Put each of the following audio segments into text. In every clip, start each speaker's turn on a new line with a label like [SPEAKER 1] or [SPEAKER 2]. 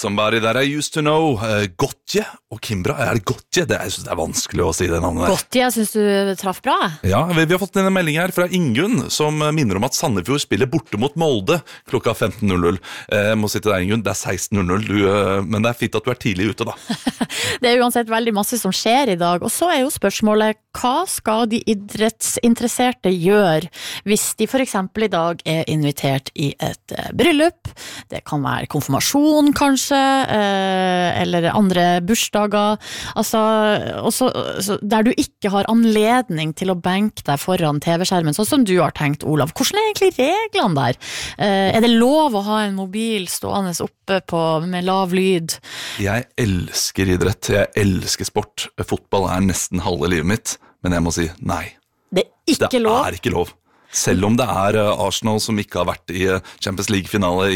[SPEAKER 1] somebody that I used to know. Gotje og Kimbra. Er det Gotje? Jeg synes det er vanskelig å si det navnet der.
[SPEAKER 2] Gotje, jeg synes du traff bra.
[SPEAKER 1] Ja, vi har fått en melding her fra Ingunn, som minner om at Sandefjord spiller borte mot Molde klokka 15.00. Må si til deg, Ingunn, det er 16.00, men det er fint at du er tidlig ute da.
[SPEAKER 2] Det er uansett veldig masse som skjer i dag, og så er jo spørsmålet, hva skal de idrettsinteresserte gjøre hvis de for eksempel i dag er invitert i et bryllup? Det kan være konfirmasjon kanskje, eller andre bursdager, altså, også, der du ikke har anledning til å benke deg foran TV-skjermen, sånn som du har tenkt, Olav. Hvordan er egentlig reglene der? Er det lov å ha en mobil stående oppe med lav lyd?
[SPEAKER 1] Jeg elsker idrett, jeg elsker sport. Fotball er nesten halve livet mitt, men jeg må si nei.
[SPEAKER 2] Det er ikke lov?
[SPEAKER 1] Det er ikke lov. Selv om det er Arsenal som ikke har vært i Champions League-finale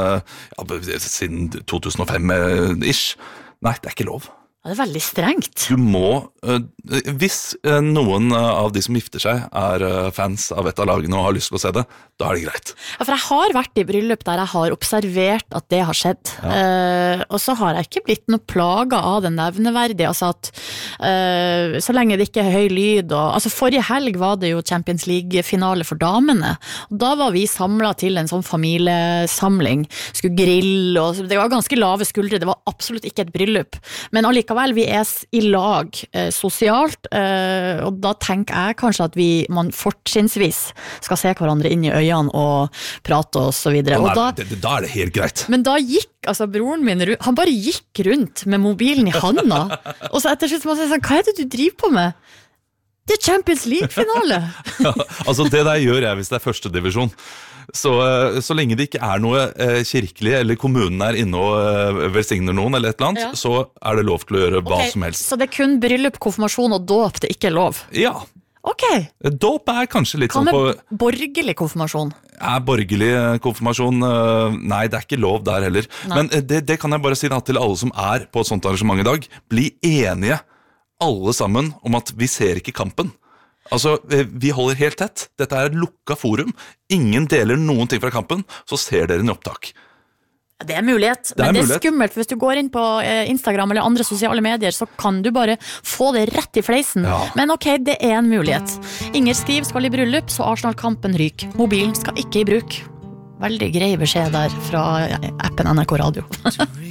[SPEAKER 1] siden 2005-ish. Nei, det er ikke lov.
[SPEAKER 2] Det er veldig strengt.
[SPEAKER 1] Du må, hvis noen av de som gifter seg er fans av et av lagene og har lyst til å se det, da er det greit.
[SPEAKER 2] Ja, for jeg har vært i bryllup der jeg har observert at det har skjedd. Ja. Og så har jeg ikke blitt noe plaget av det nevneverdige, altså at så lenge det ikke er høy lyd, altså forrige helg var det jo Champions League-finale for damene, og da var vi samlet til en sånn familiesamling, skulle grille, og det var ganske lave skuldre, det var absolutt ikke et bryllup, men allikevel, vi er i lag sosialt, og da tenker jeg kanskje at man fortrinnsvis skal se hverandre inn i øynene og prate og så videre.
[SPEAKER 1] Og
[SPEAKER 2] da
[SPEAKER 1] er det helt greit.
[SPEAKER 2] Men da gikk broren min, han bare gikk rundt med mobilen i handa, og så etter slutt må jeg si sånn, hva er det du driver på med? Det er Champions League-finale.
[SPEAKER 1] Ja, altså det der gjør jeg hvis det er første divisjon. Så lenge det ikke er noe kirkelig, eller kommunen er inne og velsigner noen, eller et eller annet, så er det lov til å gjøre hva som helst.
[SPEAKER 2] Så det er kun bryllup, konfirmasjon og dåp det ikke er lov?
[SPEAKER 1] Ja.
[SPEAKER 2] Ok.
[SPEAKER 1] Dåp er kanskje litt
[SPEAKER 2] sånn
[SPEAKER 1] på...
[SPEAKER 2] Hva med borgerlig konfirmasjon?
[SPEAKER 1] Borgerlig konfirmasjon, nei, det er ikke lov der heller. Nei. Men det kan jeg bare si da, til alle som er på et sånt arrangement i dag. Bli enige, alle sammen, om at vi ser ikke kampen. Altså, vi holder helt tett. Dette er et lukket forum. Ingen deler noen ting fra kampen, så ser dere en opptak.
[SPEAKER 2] Det er mulighet, men det er skummelt, for hvis du går inn på Instagram eller andre sosiale medier, så kan du bare få det rett i fleisen. Ja. Men ok, det er en mulighet. Inger Skriv skal i bryllup, så Arsenal-kampen ryker. Mobilen skal ikke i bruk. Veldig grei beskjed der fra appen NRK Radio.